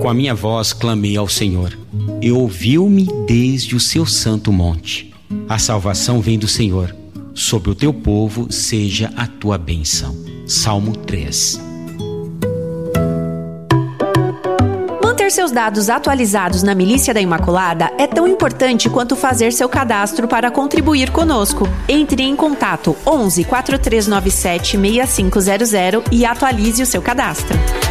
Com a minha voz clamei ao Senhor, e ouviu-me desde o seu santo monte. A salvação vem do Senhor, sobre o teu povo seja a tua bênção. Salmo 3. Manter seus dados atualizados na Milícia da Imaculada é tão importante quanto fazer seu cadastro para contribuir conosco. Entre em contato 11 4397 6500 e atualize o seu cadastro.